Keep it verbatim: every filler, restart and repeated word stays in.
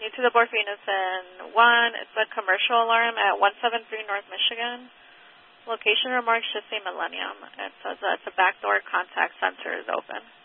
New to the board for Unison one, it's a commercial alarm at one seven three North Michigan. Location remarks should say Millennium. It says that the backdoor contact center is open.